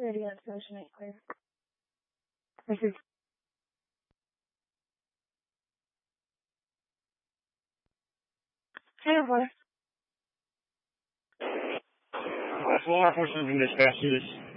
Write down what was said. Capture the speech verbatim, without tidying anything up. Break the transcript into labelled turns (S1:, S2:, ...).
S1: Radio station eight clear. This is Singapore.
S2: That's law enforcement from dispatch to this.